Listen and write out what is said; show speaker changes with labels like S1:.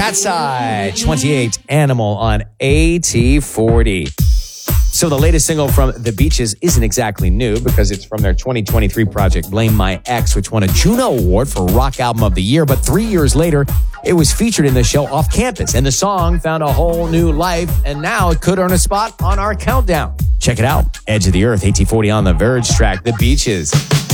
S1: Cat's 28 Animal on AT40. So the latest single from The Beaches isn't exactly new because it's from their 2023 project, Blame My Ex, which won a Juno Award for Rock Album of the Year. But 3 years later, it was featured in the show Off Campus, and the song found a whole new life, and now it could earn a spot on our countdown. Check it out. Edge of the Earth, AT40 on the Verge track, The Beaches.